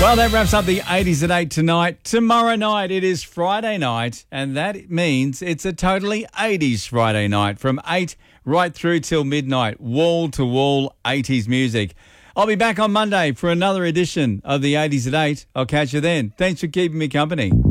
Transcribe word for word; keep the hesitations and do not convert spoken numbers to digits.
Well, that wraps up the eighties at eight tonight. Tomorrow night, it is Friday night, and that means it's a totally eighties Friday night from eight right through till midnight, wall-to-wall eighties music. I'll be back on Monday for another edition of the eighties at eight. I'll catch you then. Thanks for keeping me company.